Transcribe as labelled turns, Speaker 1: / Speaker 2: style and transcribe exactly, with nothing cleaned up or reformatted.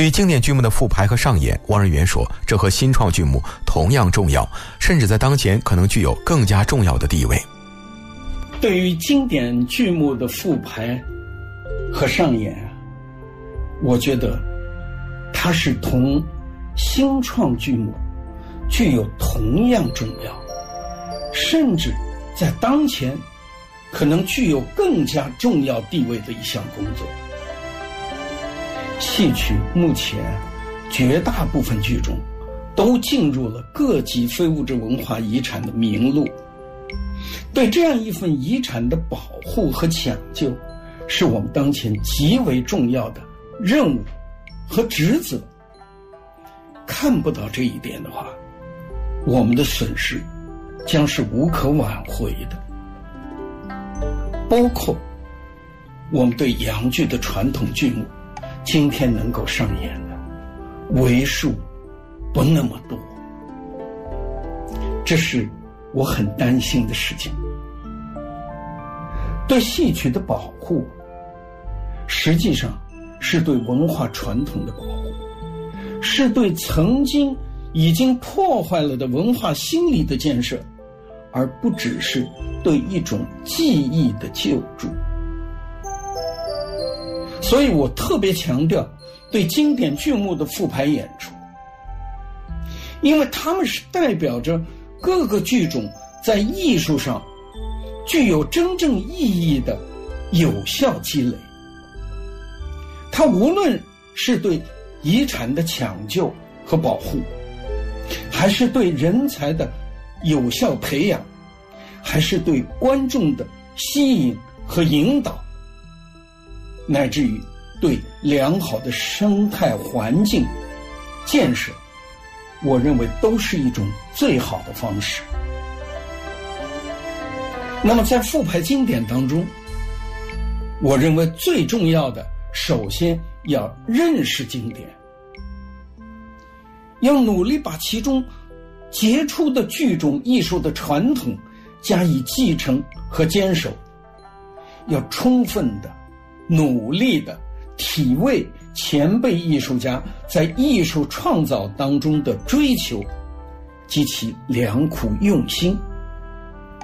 Speaker 1: 对于经典剧目的复排和上演，汪仁元说，这和新创剧目同样重要，甚至在当前可能具有更加重要的地位。
Speaker 2: 对于经典剧目的复排和上演，我觉得它是同新创剧目具有同样重要，甚至在当前可能具有更加重要地位的一项工作。戏曲目前绝大部分剧种都进入了各级非物质文化遗产的名录，对这样一份遗产的保护和抢救是我们当前极为重要的任务和职责。看不到这一点的话，我们的损失将是无可挽回的。包括我们对洋剧的传统剧目今天能够上演的为数不那么多，这是我很担心的事情。对戏曲的保护实际上是对文化传统的保护，是对曾经已经破坏了的文化心理的建设，而不只是对一种记忆的救助。所以我特别强调对经典剧目的复排演出，因为它们是代表着各个剧种在艺术上具有真正意义的有效积累。它无论是对遗产的抢救和保护，还是对人才的有效培养，还是对观众的吸引和引导，乃至于对良好的生态环境建设，我认为都是一种最好的方式。那么在复排经典当中，我认为最重要的，首先要认识经典，要努力把其中杰出的剧种艺术的传统加以继承和坚守，要充分的努力的体味前辈艺术家在艺术创造当中的追求及其良苦用心。